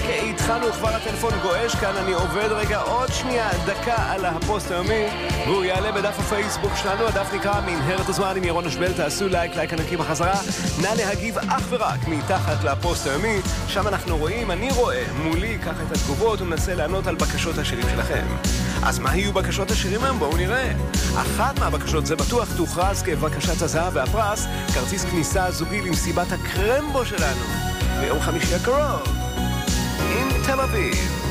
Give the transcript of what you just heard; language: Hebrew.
התחלנו כבר, הטלפון גואש כאן, אני עובד רגע עוד שנייה, דקה על הפוסט היומי, והוא יעלה בדף הפייסבוק שלנו, הדף נקרא מנהרת הזמן עם ירון אשבל, תעשו לייק ענקי בחזרה, נא להגיב אך ורק מתחת לפוסט היומי, שם אנחנו רואים, אני רואה מולי ככה את התגובות ומנסה לענות על בקשות השירים שלכם. אז מה יהיו בקשות השירים היום? בואו נראה. אחת מהבקשות זה בטוח תוכרז כבקשת הזהב, והפרס כרטיס כניסה זוגי למסיבת הקרמבו שלנו ביום חמישי הקרוב עם תל אביב.